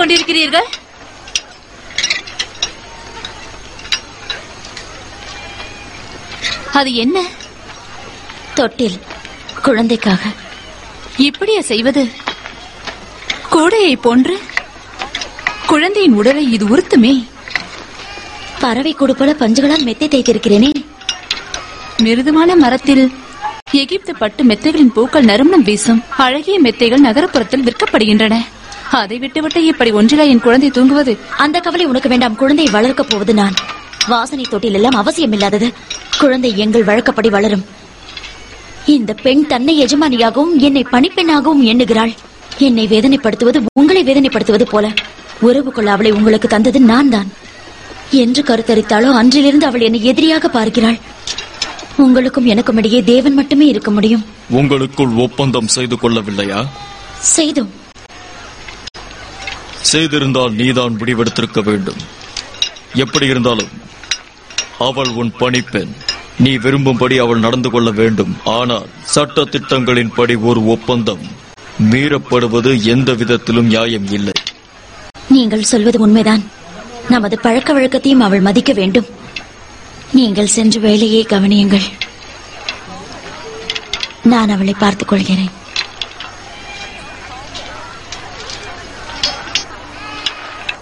கொண்டிருக்கிறீர்கள்? அது என்ன? தொட்டில், குழந்தைக்காக. இப்படியா செய்வது? கோடையை போன்று குழந்தையின் உடலை இது உறுத்துமே. பறவை கூடு போல பஞ்சுகளால் மெத்தை தேய்த்திருக்கிறேனே. மிருதுவான மரத்தில் எகிப்து பட்டு மெத்தைகளின் பூக்கள் நறுமணம் வீசும். அழகிய மெத்தைகள் நகரப்புறத்தில் விற்கப்படுகின்றன. அதை விட்டுவிட்டு இப்படி ஒன்றிலா என் குழந்தை தூங்குவது? அந்த கவலை உனக்கு வேண்டாம். குழந்தையை வளர்க்கப் போவது நான். வாசனை தொட்டில் எல்லாம் அவசியமில்லாதது. குழந்தை எங்கள் வழக்கப்படி வளரும். இந்த பெண் தன்னை எஜமானியாகவும் என்னை பணிப்பெண்ணாகவும் எண்ணுகிறாள். என்னை வேதனைப்படுத்துவது உங்களை வேதனைப்படுத்துவது போல. உறவு கொள்ள அவளை உங்களுக்கு தந்தது நான் தான். என்று கருத்தரித்தாளோ அன்றிலிருந்து அவள் என்னை எதிரியாக பார்க்கிறாள். உங்களுக்கும் எனக்கும் இடையே தேவன் மட்டுமே இருக்க முடியும். உங்களுக்குள் ஒப்பந்தம் செய்து கொள்ளவில்லையா? செய்தோம். செய்திருந்தால் நீதான் முடிவெடுத்திருக்க வேண்டும். எப்படி இருந்தாலும் அவள் உன் பணிப்பெண். நீ விரும்பும்படி அவள் நடந்து கொள்ள வேண்டும். ஆனால் சட்ட திட்டங்களின்படி ஒரு ஒப்பந்தம் மீறப்படுவது எந்த விதத்திலும் நியாயம் இல்லை. நீங்கள் சொல்வது உண்மைதான். நமது பழக்க வழக்கத்தையும் அவள் மதிக்க வேண்டும். நீங்கள் சென்று வேலையை கவனியுங்கள். நான் அவளை பார்த்துக் கொள்கிறேன்.